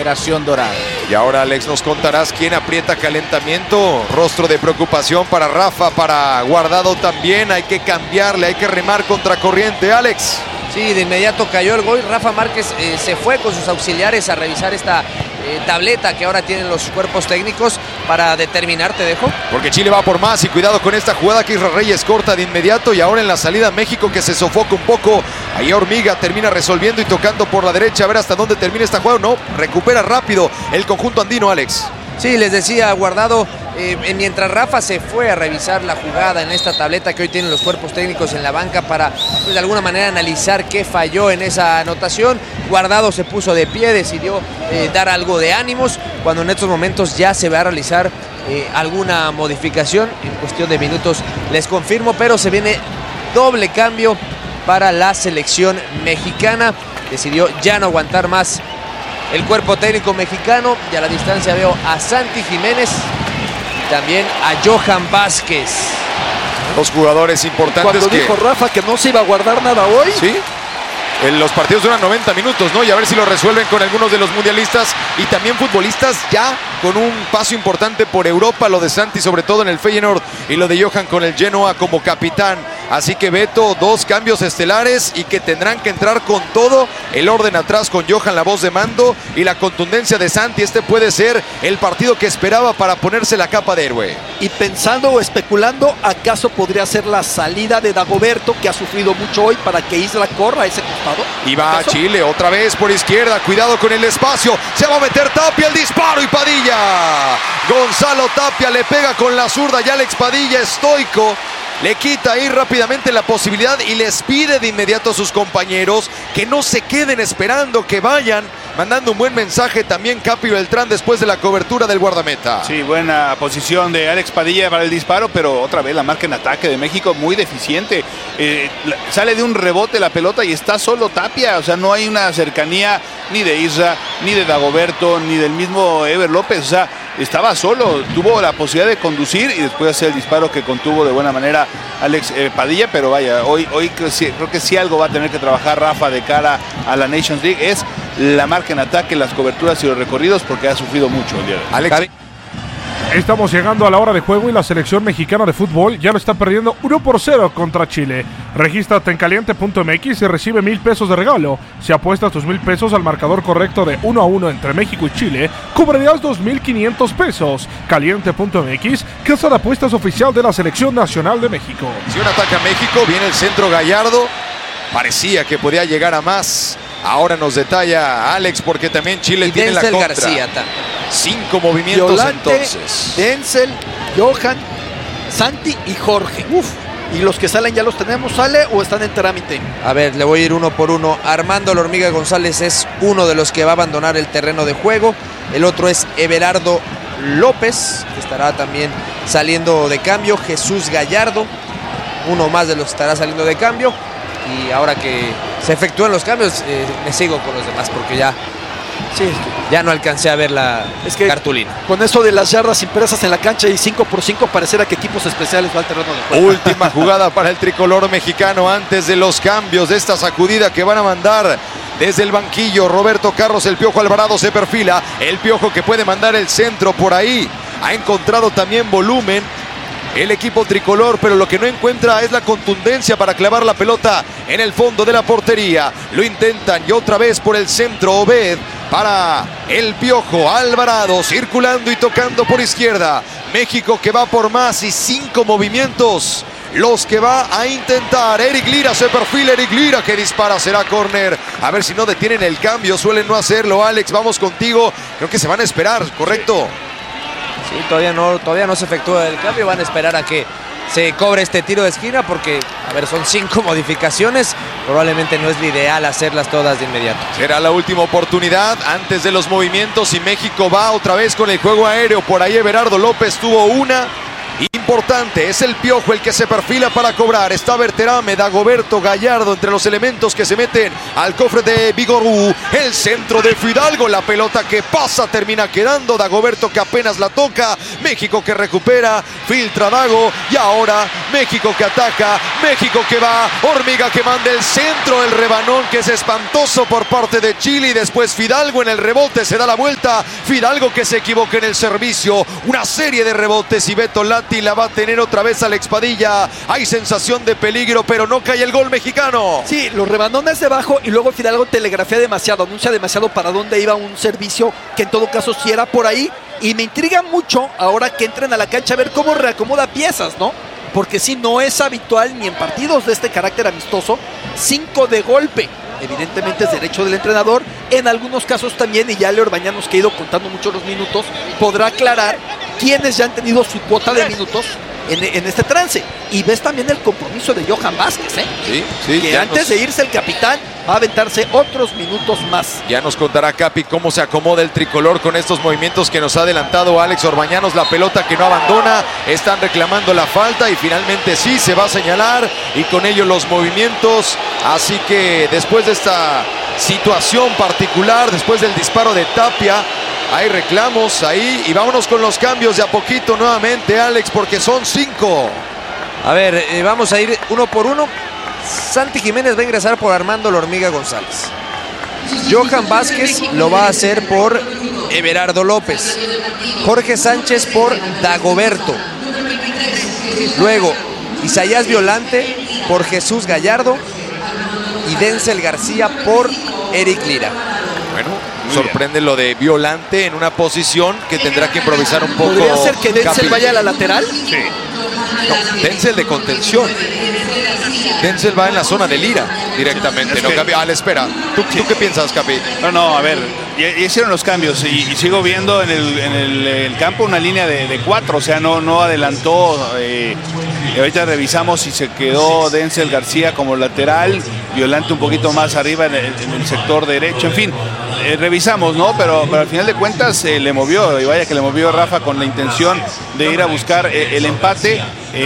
generación dorada. Y ahora, Alex, nos contarás quién aprieta calentamiento. Rostro de preocupación para Rafa, para Guardado también. Hay que cambiarle, hay que remar contracorriente, Alex. Sí, de inmediato cayó el gol. Rafa Márquez se fue con sus auxiliares a revisar esta tableta que ahora tienen los cuerpos técnicos para determinar, te dejo. Porque Chile va por más y cuidado con esta jugada que Israel Reyes corta de inmediato y ahora en la salida México que se sofoca un poco. Ahí Hormiga termina resolviendo y tocando por la derecha a ver hasta dónde termina esta jugada. No, recupera rápido el conjunto andino, Alex. Sí, les decía, Guardado, mientras Rafa se fue a revisar la jugada en esta tableta que hoy tienen los cuerpos técnicos en la banca para, pues, de alguna manera analizar qué falló en esa anotación, Guardado se puso de pie, decidió dar algo de ánimos, cuando en estos momentos ya se va a realizar alguna modificación, en cuestión de minutos les confirmo, pero se viene doble cambio para la selección mexicana, decidió ya no aguantar más el cuerpo técnico mexicano y a la distancia veo a Santi Jiménez y también a Johan Vázquez. Dos jugadores importantes. Cuando dijo Rafa que no se iba a guardar nada hoy. Sí. Los partidos duran 90 minutos, ¿no? Y a ver si lo resuelven con algunos de los mundialistas y también futbolistas ya con un paso importante por Europa, lo de Santi sobre todo en el Feyenoord y lo de Johan con el Genoa como capitán. Así que Beto, dos cambios estelares y que tendrán que entrar con todo el orden atrás con Johan, la voz de mando y la contundencia de Santi. Este puede ser el partido que esperaba para ponerse la capa de héroe. Y pensando o especulando, ¿acaso podría ser la salida de Dagoberto, que ha sufrido mucho hoy, para que Isla corra a ese costado? Y va a Chile otra vez por izquierda, cuidado con el espacio, se va a meter Tapia, el disparo y Padilla. Gonzalo Tapia le pega con la zurda y Alex Padilla, estoico, le quita ahí rápidamente la posibilidad y les pide de inmediato a sus compañeros que no se queden esperando, que vayan, mandando un buen mensaje también Capi Beltrán después de la cobertura del guardameta. Sí, buena posición de Alex Padilla para el disparo, pero otra vez la marca en ataque de México muy deficiente. Sale de un rebote la pelota y está solo Tapia, o sea, no hay una cercanía ni de Isra, ni de Dagoberto, ni del mismo Ever López, o sea, estaba solo, tuvo la posibilidad de conducir y después hacer el disparo que contuvo de buena manera Alex Padilla, pero vaya, hoy creo que sí algo va a tener que trabajar Rafa de cara a la Nations League, es la marca en ataque, las coberturas y los recorridos, porque ha sufrido mucho el día de hoy. Alex. Estamos llegando a la hora de juego y la selección mexicana de fútbol ya lo está perdiendo 1-0 contra Chile. Regístrate en caliente.mx y recibe 1,000 pesos de regalo. Si apuestas tus 1,000 pesos al marcador correcto de 1-1 entre México y Chile, cobrarás 2,500 pesos. Caliente.mx, casa de apuestas oficial de la Selección Nacional de México. Si un ataca a México, viene el centro Gallardo. Parecía que podía llegar a más. Ahora nos detalla Alex, porque también Chile tiene la contra. García también. 5 movimientos. Violante, entonces. Denzel, Johan, Santi y Jorge. ¿Y los que salen ya los tenemos? ¿Sale o están en trámite? A ver, le voy a ir uno por uno. Armando La Hormiga González es uno de los que va a abandonar el terreno de juego. El otro es Everardo López, que estará también saliendo de cambio. Jesús Gallardo, uno más de los que estará saliendo de cambio. Y ahora que se efectúan los cambios, me sigo con los demás porque ya no alcancé a ver la cartulina. Con eso de las yardas impresas en la cancha y 5x5, pareciera que equipos especiales va al terreno de juego. Última jugada para el tricolor mexicano antes de los cambios, de esta sacudida que van a mandar desde el banquillo. Roberto Carlos, el Piojo Alvarado se perfila. El Piojo que puede mandar el centro por ahí. Ha encontrado también volumen el equipo tricolor, pero lo que no encuentra es la contundencia para clavar la pelota en el fondo de la portería. Lo intentan y otra vez por el centro Obed para el Piojo Alvarado, circulando y tocando por izquierda. México que va por más y 5 movimientos los que va a intentar. Eric Lira se perfila, Eric Lira que dispara, será córner. A ver si no detienen el cambio, suelen no hacerlo. Alex, vamos contigo, creo que se van a esperar, ¿correcto? Sí, todavía no se efectúa el cambio, van a esperar a que se cobre este tiro de esquina porque, a ver, son 5 modificaciones, probablemente no es lo ideal hacerlas todas de inmediato. Será la última oportunidad antes de los movimientos y México va otra vez con el juego aéreo. Por ahí Everardo López tuvo una importante, es el Piojo el que se perfila para cobrar. Está Berterame, Dagoberto, Gallardo entre los elementos que se meten al cofre de Vigorú. El centro de Fidalgo, la pelota que pasa termina quedando. Dagoberto que apenas la toca. México que recupera, filtra Dago y ahora México que ataca, México que va, Hormiga que manda el centro, el rebanón que es espantoso por parte de Chile y después Fidalgo en el rebote se da la vuelta, Fidalgo que se equivoca en el servicio, una serie de rebotes y Beto Lati la va a tener otra vez Alex Padilla, hay sensación de peligro pero no cae el gol mexicano. Sí, los rebanones debajo y luego Fidalgo telegrafía demasiado, anuncia demasiado para dónde iba un servicio que en todo caso sí era por ahí y me intriga mucho ahora que entren a la cancha a ver cómo reacomoda piezas, ¿no? Porque sí, no es habitual ni en partidos de este carácter amistoso, 5 de golpe. Evidentemente es derecho del entrenador, en algunos casos también, y ya Leo Orbañanos, que ha ido contando mucho los minutos, podrá aclarar quiénes ya han tenido su cuota de minutos en este trance. Y ves también el compromiso de Johan Vázquez, Sí, que antes de irse el capitán va a aventarse otros minutos más. Ya nos contará Capi cómo se acomoda el tricolor con estos movimientos que nos ha adelantado Alex Orbañanos, la pelota que no abandona, están reclamando la falta y finalmente sí se va a señalar y con ello los movimientos, así que después de esta situación particular, después del disparo de Tapia, hay reclamos ahí y vámonos con los cambios de a poquito nuevamente, Alex, porque son 5. A ver, vamos a ir uno por uno. Santi Jiménez va a ingresar por Armando La Hormiga González. Johan Vázquez lo va a hacer por Everardo López. Jorge Sánchez por Dagoberto. Luego, Isaías Violante por Jesús Gallardo. Y Denzel García por Eric Lira. Bueno, sorprende lo de Violante en una posición que tendrá que improvisar un poco. ¿Podría ser que Denzel Capi. vaya a la lateral? Sí. No, Denzel de contención. Denzel va en la zona de Lira directamente, Es ¿no, que- Capi? Ale, espera. ¿Tú qué piensas, Capi? No, a ver, ya hicieron los cambios y sigo viendo en el campo una línea de 4, o sea, no adelantó. Y ahorita revisamos si se quedó Denzel García como lateral, Violante un poquito más arriba en el sector derecho, en fin, revisamos, ¿no? Pero al final de cuentas le movió, y vaya que le movió Rafa con la intención de ir a buscar el empate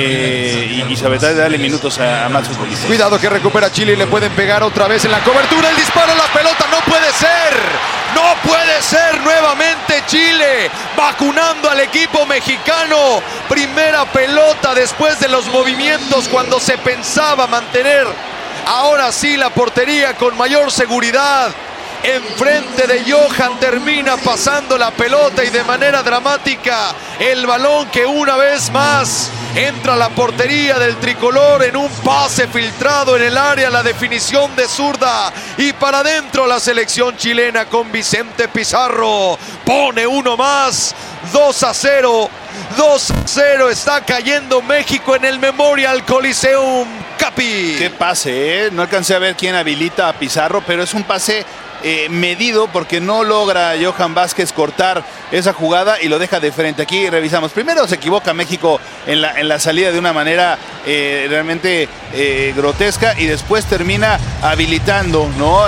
y sobre todo de darle minutos a más futbolistas. Cuidado que recupera Chile y le pueden pegar otra vez en la cobertura. El disparo a la pelota, no puede ser. No puede ser nuevamente Chile vacunando al equipo mexicano. Primera pelota después de los movimientos cuando se pensaba mantener ahora sí la portería con mayor seguridad. Enfrente de Johan termina pasando la pelota y de manera dramática el balón que una vez más entra a la portería del tricolor en un pase filtrado en el área, la definición de zurda y para adentro la selección chilena con Vicente Pizarro pone uno más, 2-0, 2-0, está cayendo México en el Memorial Coliseum. Capi. Qué pase, ¿eh? No alcancé a ver quién habilita a Pizarro, pero es un pase medido porque no logra Johan Vázquez cortar esa jugada y lo deja de frente. Aquí revisamos. Primero se equivoca México en la salida de una manera realmente grotesca y después termina habilitando, ¿no?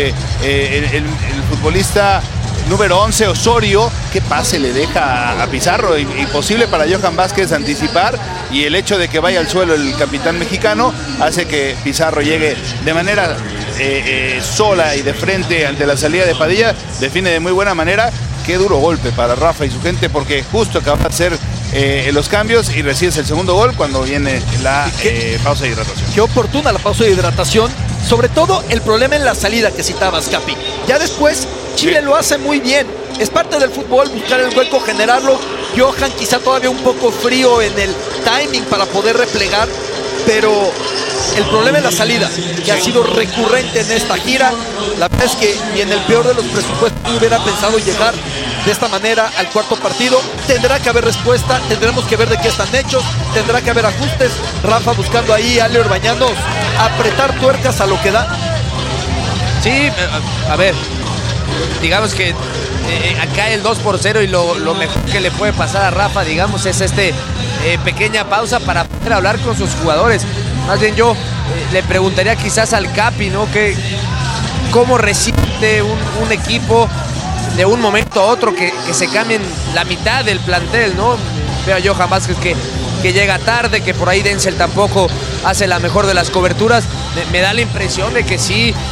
El futbolista número 11, Osorio, qué pase le deja a Pizarro, imposible para Johan Vázquez anticipar, y el hecho de que vaya al suelo el capitán mexicano hace que Pizarro llegue de manera sola y de frente ante la salida de Padilla, define de muy buena manera. Qué duro golpe para Rafa y su gente, porque justo acaba de hacer los cambios y recibes el segundo gol cuando viene la pausa de hidratación. Qué oportuna la pausa de hidratación, sobre todo el problema en la salida que citabas, Capi. Ya después Chile lo hace muy bien, es parte del fútbol buscar el hueco, generarlo. Johan quizá todavía un poco frío en el timing para poder replegar, pero el problema es la salida, que ha sido recurrente en esta gira. La verdad es que ni en el peor de los presupuestos hubiera pensado llegar de esta manera al cuarto partido. Tendrá que haber respuesta, tendremos que ver de qué están hechos, tendrá que haber ajustes. Rafa buscando ahí a Leo Orbañanos apretar tuercas a lo que da. Sí, a ver, digamos que acá el 2-0 y lo mejor que le puede pasar a Rafa, digamos, es pequeña pausa para poder hablar con sus jugadores. Más bien yo le preguntaría quizás al Capi, ¿no? ¿Cómo resiente un equipo de un momento a otro que se cambien la mitad del plantel, ¿no? Veo a Johan Vázquez que llega tarde, que por ahí Denzel tampoco hace la mejor de las coberturas. Me da la impresión de que sí,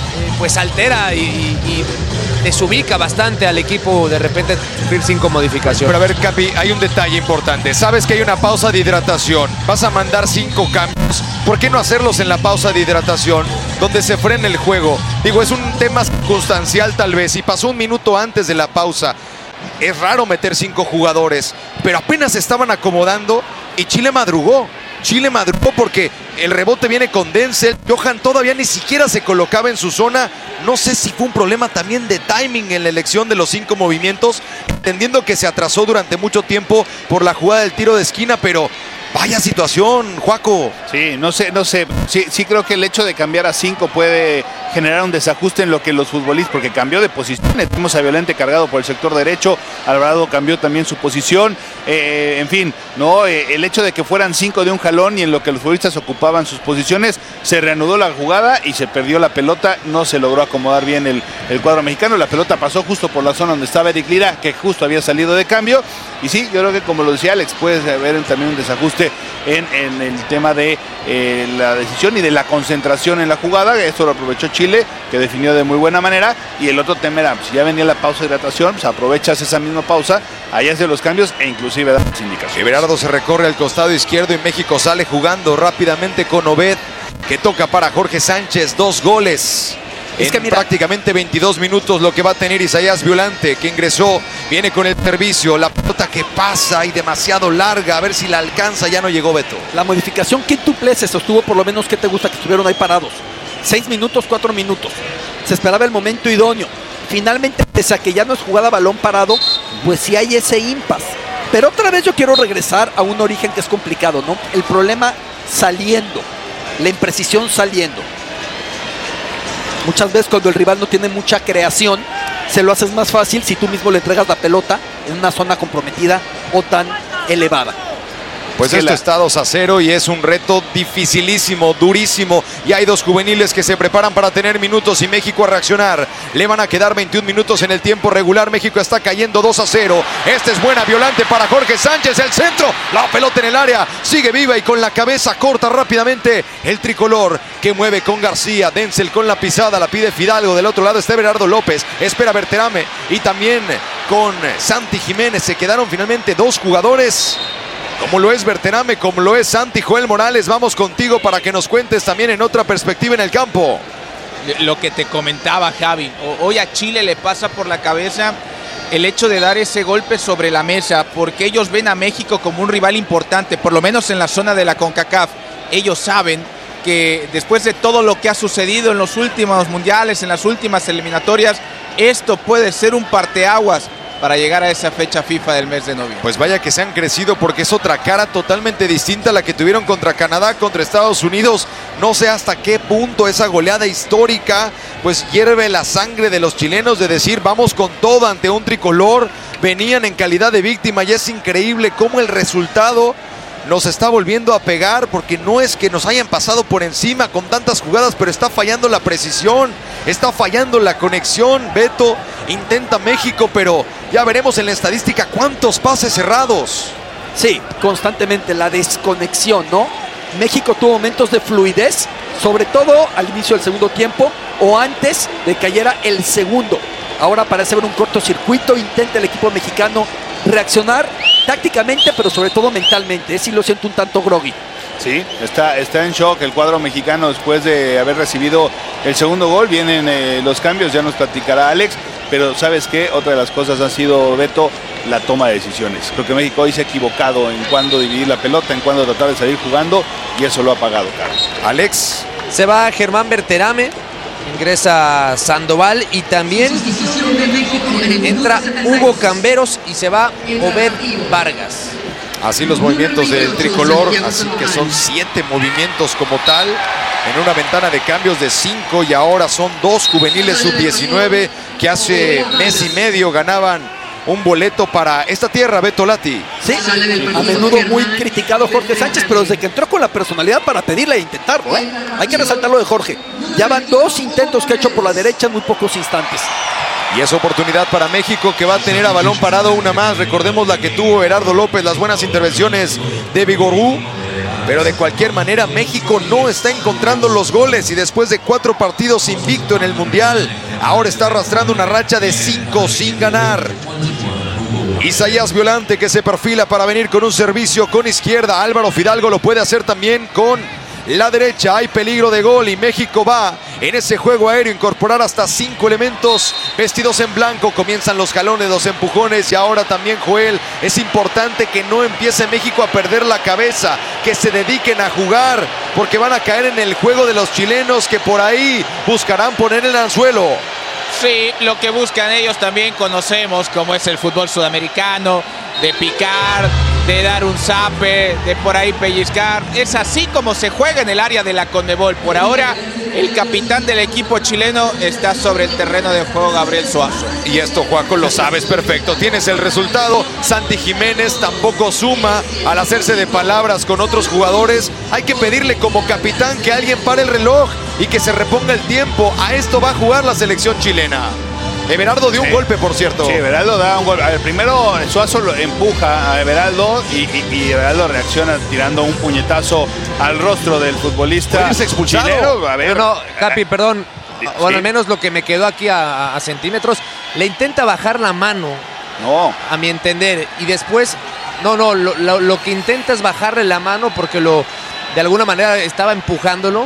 pues altera y desubica bastante al equipo de repente sufrir 5 modificaciones. Pero a ver, Capi, hay un detalle importante. Sabes que hay una pausa de hidratación. Vas a mandar 5 cambios. ¿Por qué no hacerlos en la pausa de hidratación, donde se frena el juego? Digo, es un tema circunstancial tal vez. Y pasó un minuto antes de la pausa. Es raro meter 5 jugadores, pero apenas se estaban acomodando y Chile madrugó. Chile madrugó porque el rebote viene con Denzel. Johan todavía ni siquiera se colocaba en su zona. No sé si fue un problema también de timing en la elección de los 5 movimientos, entendiendo que se atrasó durante mucho tiempo por la jugada del tiro de esquina, pero vaya situación, Juaco. Sí, no sé. Sí creo que el hecho de cambiar a 5 puede generar un desajuste en lo que los futbolistas, porque cambió de posición. Tenemos a Violente cargado por el sector derecho, Alvarado cambió también su posición. En fin, no, el hecho de que fueran 5 de un jalón y en lo que los futbolistas ocupaban sus posiciones, se reanudó la jugada y se perdió la pelota. No se logró acomodar bien el cuadro mexicano. La pelota pasó justo por la zona donde estaba Eric Lira, que justo había salido de cambio. Y sí, yo creo que, como lo decía Alex, puede haber también un desajuste en el tema de la decisión y de la concentración en la jugada. Esto lo aprovechó Chile, que definió de muy buena manera. Y el otro tema era, si ya venía la pausa de hidratación, pues aprovechas esa misma pausa, ahí haces los cambios e inclusive das las indicaciones. Everardo se recorre al costado izquierdo y México sale jugando rápidamente con Obed, que toca para Jorge Sánchez. 2 goles. Es que mira, prácticamente 22 minutos lo que va a tener Isaías Violante, que ingresó, viene con el servicio, la pelota que pasa y demasiado larga, a ver si la alcanza. Ya no llegó Beto. La modificación quíntuple se sostuvo, por lo menos, ¿qué te gusta? Que estuvieron ahí parados 6 minutos, 4 minutos. Se esperaba el momento idóneo. Finalmente, pese a que ya no es jugada balón parado, pues sí hay ese impas. Pero otra vez yo quiero regresar a un origen que es complicado, ¿no? El problema saliendo, la imprecisión saliendo. Muchas veces cuando el rival no tiene mucha creación, se lo haces más fácil si tú mismo le entregas la pelota en una zona comprometida o tan elevada. Pues esto está 2-0 y es un reto dificilísimo, durísimo. Y hay 2 juveniles que se preparan para tener minutos y México a reaccionar. Le van a quedar 21 minutos en el tiempo regular. México está cayendo 2-0. Esta es buena, Violante para Jorge Sánchez. El centro, la pelota en el área. Sigue viva y con la cabeza corta rápidamente el tricolor, que mueve con García. Denzel con la pisada, la pide Fidalgo. Del otro lado está Everardo López. Espera Berterame. Y también con Santi Jiménez. Se quedaron finalmente 2 jugadores, como lo es Berterame, como lo es Santi. Joel Morales, vamos contigo para que nos cuentes también en otra perspectiva en el campo. Lo que te comentaba, Javi, hoy a Chile le pasa por la cabeza el hecho de dar ese golpe sobre la mesa, porque ellos ven a México como un rival importante, por lo menos en la zona de la CONCACAF. Ellos saben que después de todo lo que ha sucedido en los últimos mundiales, en las últimas eliminatorias, esto puede ser un parteaguas para llegar a esa fecha FIFA del mes de noviembre. Pues vaya que se han crecido, porque es otra cara totalmente distinta a la que tuvieron contra Canadá, contra Estados Unidos. No sé hasta qué punto esa goleada histórica pues hierve la sangre de los chilenos, de decir vamos con todo ante un tricolor. Venían en calidad de víctima y es increíble cómo el resultado nos está volviendo a pegar, porque no es que nos hayan pasado por encima con tantas jugadas, pero está fallando la precisión, está fallando la conexión. Beto, intenta México, pero ya veremos en la estadística cuántos pases cerrados. Sí, constantemente la desconexión, ¿no? México tuvo momentos de fluidez, sobre todo al inicio del segundo tiempo o antes de que cayera el segundo. Ahora parece haber un cortocircuito, intenta el equipo mexicano reaccionar tácticamente, pero sobre todo mentalmente. Sí lo siento un tanto groggy. Sí, está en shock el cuadro mexicano después de haber recibido el segundo gol. Vienen los cambios, ya nos platicará Alex, pero ¿sabes qué? Otra de las cosas ha sido, Beto, la toma de decisiones. Creo que México hoy se ha equivocado en cuándo dividir la pelota, en cuándo tratar de salir jugando, y eso lo ha pagado, Carlos. Alex. Se va Germán Berterame, ingresa Sandoval y también entra Hugo Camberos y se va Obed Vargas. Así los movimientos del tricolor, así que son 7 movimientos como tal, en una ventana de cambios de 5, y ahora son 2 juveniles sub-19 que hace mes y medio ganaban un boleto para esta tierra, Beto Lati. Sí, a menudo muy criticado Jorge Sánchez, pero desde que entró con la personalidad para pedirle e intentarlo, ¿eh? Hay que resaltar lo de Jorge. Ya van 2 intentos que ha hecho por la derecha en muy pocos instantes. Y es oportunidad para México, que va a tener a balón parado una más. Recordemos la que tuvo Everardo López, las buenas intervenciones de Vigorú. Pero de cualquier manera, México no está encontrando los goles y después de 4 partidos invicto en el Mundial, ahora está arrastrando una racha de 5 sin ganar. Isaías Violante, que se perfila para venir con un servicio con izquierda. Álvaro Fidalgo lo puede hacer también con la derecha. Hay peligro de gol y México va en ese juego aéreo incorporar hasta 5 elementos vestidos en blanco. Comienzan los jalones, los empujones y ahora también, Joel, es importante que no empiece México a perder la cabeza, que se dediquen a jugar, porque van a caer en el juego de los chilenos, que por ahí buscarán poner el anzuelo. Sí, lo que buscan ellos también conocemos, como es el fútbol sudamericano, de picar, de dar un zape, de por ahí pellizcar. Es así como se juega en el área de la Conmebol. Por ahora, el capitán del equipo chileno está sobre el terreno de juego, Gabriel Suazo. Y esto, Juaco, lo sabes perfecto. Tienes el resultado. Santi Jiménez tampoco suma al hacerse de palabras con otros jugadores. Hay que pedirle como capitán que alguien pare el reloj y que se reponga el tiempo. A esto va a jugar la selección chilena. Everardo dio un golpe, por cierto. Sí, Everaldo da un golpe. A ver, primero Suazo lo empuja a Everaldo y Everaldo reacciona tirando un puñetazo al rostro del futbolista. ¿Puede irse expulsado? Chileno. A ver, No, Capi, perdón. Sí. Bueno, al menos lo que me quedó aquí a centímetros. Le intenta bajar la mano, No. a mi entender. Y después, lo que intenta es bajarle la mano porque de alguna manera estaba empujándolo.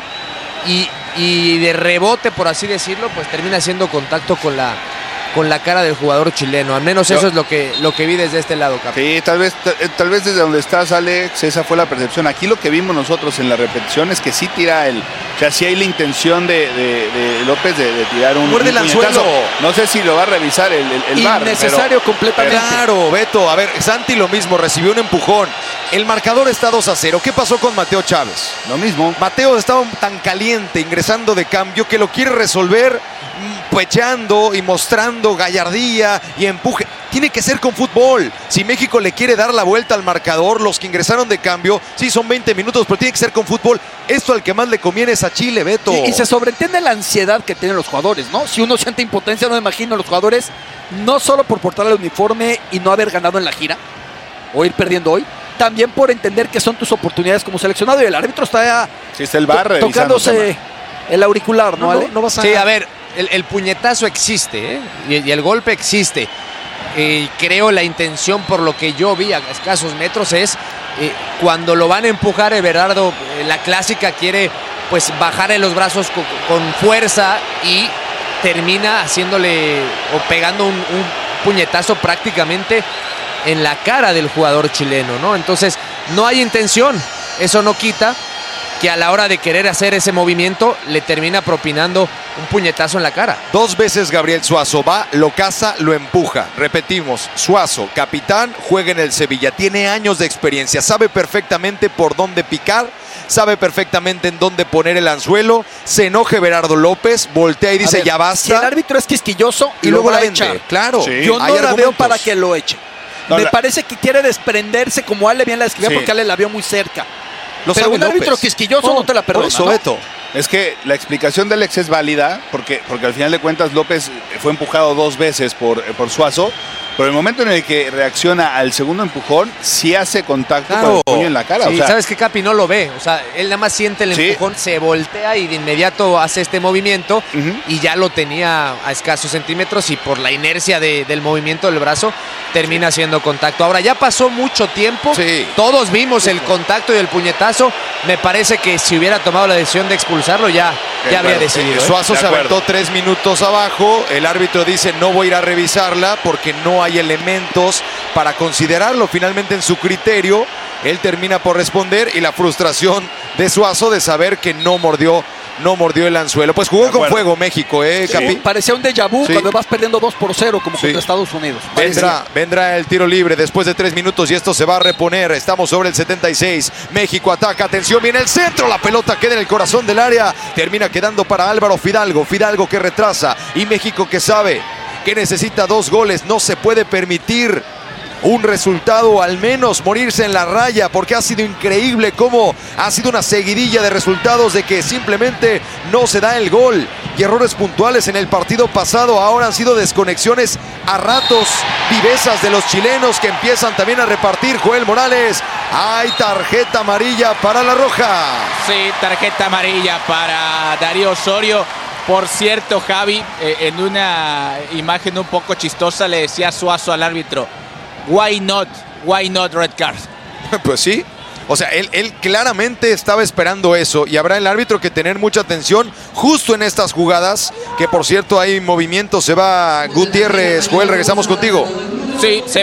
Y de rebote, por así decirlo, pues termina haciendo contacto con la cara del jugador chileno. Al menos eso es lo que vi desde este lado, Capi. Sí, tal vez desde donde estás, Alex, esa fue la percepción. Aquí lo que vimos nosotros en la repetición es que sí tira o sea, sí hay la intención de López de tirar un Muerde el puñetazo. anzuelo. No sé si lo va a revisar el VAR. Innecesario completamente. Claro, Beto. A ver, Santi lo mismo, recibió un empujón. El marcador está 2-0. ¿Qué pasó con Mateo Chávez? Lo mismo. Mateo estaba tan caliente ingresando de cambio que lo quiere resolver pecheando y mostrando gallardía y empuje. Tiene que ser con fútbol. Si México le quiere dar la vuelta al marcador, los que ingresaron de cambio, sí son 20 minutos, pero tiene que ser con fútbol. Esto al que más le conviene es a Chile, Beto. Y se sobreentiende la ansiedad que tienen los jugadores, ¿no? Si uno siente impotencia, no me imagino a los jugadores, no solo por portar el uniforme y no haber ganado en la gira, o ir perdiendo hoy, también por entender que son tus oportunidades como seleccionado, y el árbitro está Sí, está el VAR tocándose el auricular, ¿no, Ale? No vas a... Sí, a ver, el puñetazo existe, ¿eh? y el golpe existe. Creo la intención, por lo que yo vi a escasos metros, es cuando lo van a empujar, Everardo, la clásica, quiere pues bajarle los brazos con fuerza y termina haciéndole o pegando un puñetazo prácticamente en la cara del jugador chileno, ¿no? Entonces, no hay intención. Eso no quita que a la hora de querer hacer ese movimiento le termina propinando un puñetazo en la cara. 2 veces Gabriel Suazo va, lo caza, lo empuja. Repetimos, Suazo, capitán, juega en el Sevilla, tiene años de experiencia, sabe perfectamente por dónde picar, sabe perfectamente en dónde poner el anzuelo. Se enoja Everardo López, voltea y dice, ya basta. Si el árbitro es quisquilloso y luego va la a vende. echar. Claro, Sí. Yo no hay la veo argumentos. para que lo eche. No, Me parece que quiere desprenderse, como Ale bien la describió, Sí. porque Ale la vio muy cerca. Lo Pero sabe un árbitro López. quisquilloso no te la perdona, Por eso, ¿no? Beto. Es que la explicación de Alex es válida porque al final de cuentas López fue empujado 2 veces por Suazo, pero el momento en el que reacciona al segundo empujón sí hace contacto Claro. con el puño en la cara. Sí, o sea, ¿sabes qué? Capi no lo ve. O sea, él nada más siente el Sí. empujón, se voltea y de inmediato hace este movimiento. Ujú. Y ya lo tenía a escasos centímetros y por la inercia del movimiento del brazo termina haciendo contacto. Ahora, ya pasó mucho tiempo. Sí. Todos vimos el contacto y el puñetazo. Me parece que si hubiera tomado la decisión de expulsarlo ya habría acuerdo. decidido. ¿eh? Suazo De se acuerdo. aventó 3 minutos abajo. El árbitro dice no voy a ir a revisarla porque no hay elementos para considerarlo. Finalmente, en su criterio, él termina por responder y la frustración de Suazo de saber que no mordió el anzuelo. Pues jugó De con acuerdo. fuego México, Capi. Parecía un déjà vu Sí. cuando vas perdiendo 2-0 como Sí. contra Estados Unidos. Vendrá el tiro libre después de 3 minutos y esto se va a reponer. Estamos sobre el 76. México ataca. Atención, viene el centro. La pelota queda en el corazón del área. Termina quedando para Álvaro Fidalgo. Fidalgo que retrasa. Y México que sabe que necesita 2 goles. No se puede permitir un resultado, al menos morirse en la raya, porque ha sido increíble cómo ha sido una seguidilla de resultados de que simplemente no se da el gol. Y errores puntuales en el partido pasado, ahora han sido desconexiones a ratos, vivezas de los chilenos que empiezan también a repartir. Joel Morales, Hay tarjeta amarilla para la roja. Sí, tarjeta amarilla para Darío Osorio. Por cierto, Javi, en una imagen un poco chistosa le decía Suazo al árbitro, why not red card? Pues sí. O sea, él claramente estaba esperando eso y habrá el árbitro que tener mucha atención justo en estas jugadas, que por cierto hay movimiento, se va Gutiérrez. Joel, regresamos contigo. Sí, se